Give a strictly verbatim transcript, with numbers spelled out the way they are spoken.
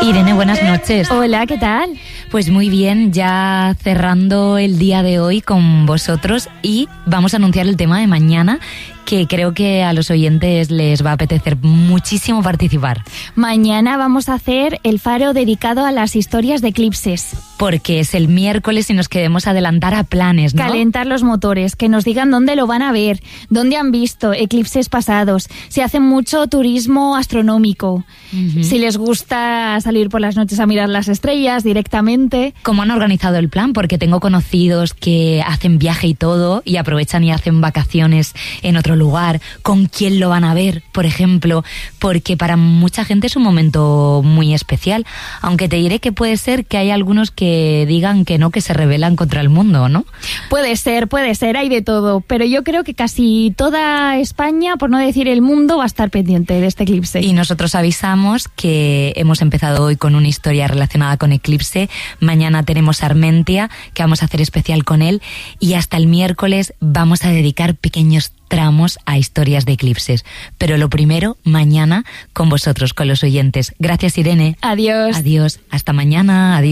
Irene, buenas noches. Hola, ¿qué tal? Pues muy bien, ya cerrando el día de hoy con vosotros y vamos a anunciar el tema de mañana, que creo que a los oyentes les va a apetecer muchísimo participar. Mañana vamos a hacer el faro dedicado a las historias de eclipses. Porque es el miércoles y nos queremos adelantar a planes, ¿no? Calentar los motores, que nos digan dónde lo van a ver, dónde han visto eclipses pasados, si hacen mucho turismo astronómico, uh-huh. si les gusta salir por las noches a mirar las estrellas directamente. ¿Cómo han organizado el plan? Porque tengo conocidos que hacen viaje y todo y aprovechan y hacen vacaciones en otro lugar. ¿Con quién lo van a ver, por ejemplo? Porque para mucha gente es un momento muy especial, aunque te diré que puede ser que hay algunos que digan que no, que se rebelan contra el mundo, ¿no? Puede ser, puede ser, hay de todo, pero yo creo que casi toda España, por no decir el mundo, va a estar pendiente de este eclipse. Y nosotros avisamos que hemos empezado hoy con una historia relacionada con eclipse, mañana tenemos Armentia, que vamos a hacer especial con él, y hasta el miércoles vamos a dedicar pequeños tramos a historias de eclipses. Pero lo primero, mañana con vosotros, con los oyentes. Gracias, Irene. Adiós. Adiós. Hasta mañana. Adiós.